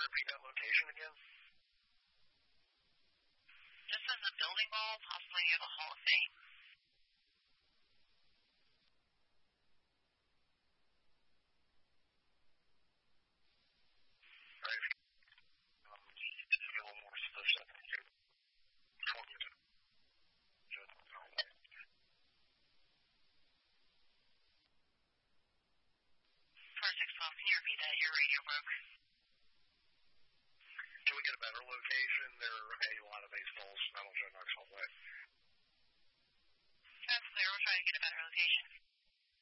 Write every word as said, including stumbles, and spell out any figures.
repeat that location again? This is a building wall, possibly near the Hall of Fame. Right. Um, just to be a little more specific here. Told you to just, you know, four six one two, can you repeat that? Your radio broke. Can we get a better location? There are a lot of baseballs. I don't know, Knoxville way. That's clear. We'll try to get a better location.